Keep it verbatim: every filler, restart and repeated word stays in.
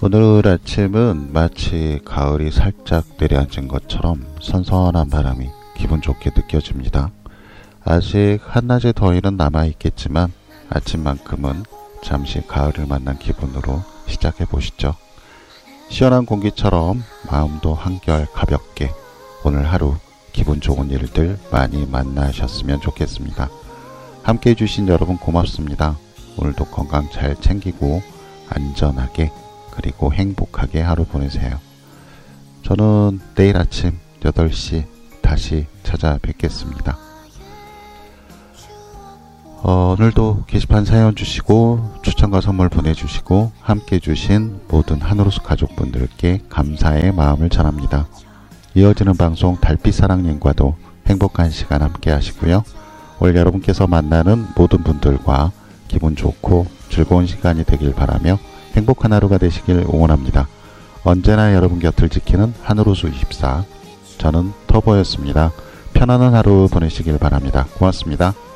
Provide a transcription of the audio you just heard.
오늘 아침은 마치 가을이 살짝 내려앉은 것처럼 선선한 바람이 기분 좋게 느껴집니다. 아직 한낮의 더위는 남아있겠지만 아침만큼은 잠시 가을을 만난 기분으로 시작해 보시죠. 시원한 공기처럼 마음도 한결 가볍게 오늘 하루 기분 좋은 일들 많이 만나셨으면 좋겠습니다. 함께 해주신 여러분 고맙습니다. 오늘도 건강 잘 챙기고 안전하게 그리고 행복하게 하루 보내세요. 저는 내일 아침 여덟 시 다시 찾아뵙겠습니다. 어, 오늘도 게시판 사연 주시고 추천과 선물 보내주시고 함께 해주신 모든 하늘호수 가족분들께 감사의 마음을 전합니다. 이어지는 방송 달빛사랑님과도 행복한 시간 함께 하시고요. 오늘 여러분께서 만나는 모든 분들과 기분 좋고 즐거운 시간이 되길 바라며 행복한 하루가 되시길 응원합니다. 언제나 여러분 곁을 지키는 하늘호수 이십사, 저는 터보였습니다. 편안한 하루 보내시길 바랍니다. 고맙습니다.